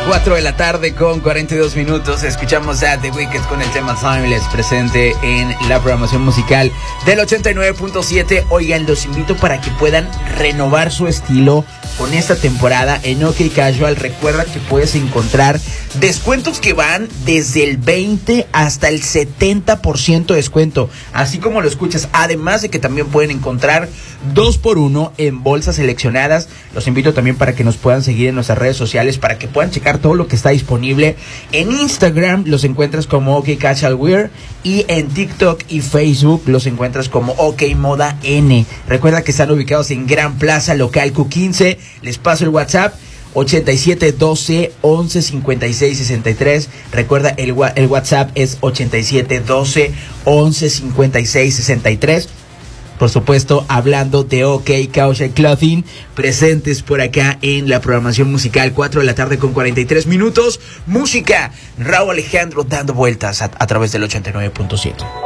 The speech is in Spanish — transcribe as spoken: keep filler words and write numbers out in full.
cuatro de la tarde con cuarenta y dos minutos. Escuchamos a The Weeknd con el tema Timeless, presente en la programación musical del ochenta y nueve punto siete. Oigan, los invito para que puedan renovar su estilo con esta temporada en OK Casual. Recuerda que puedes encontrar descuentos que van desde el veinte hasta el setenta por ciento de descuento, así como lo escuchas. Además de que también pueden encontrar dos por uno en bolsas seleccionadas. Los invito también para que nos puedan seguir en nuestras redes sociales, para que puedan checar todo lo que está disponible. En Instagram los encuentras como OK Casual Wear, y en TikTok y Facebook los encuentras como OK Moda N. Recuerda que están ubicados en Gran Plaza Local Q quince. Les paso el WhatsApp: ochenta y siete doce once cincuenta y seis sesenta y tres. Recuerda, el, el WhatsApp es ochenta y siete doce once cincuenta y seis sesenta y tres. Por supuesto, hablando de OK Casual Clothing, presentes por acá en la programación musical, cuatro de la tarde con cuarenta y tres minutos. Música, Rauw Alejandro dando vueltas a, a través del ochenta y nueve punto siete.